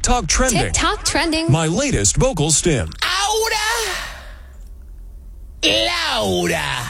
TikTok trending. TikTok trending. My latest vocal stim. Ahora, Laura.